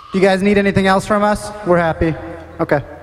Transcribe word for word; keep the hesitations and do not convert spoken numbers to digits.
Do you guys need anything else from us? We're happy. Okay.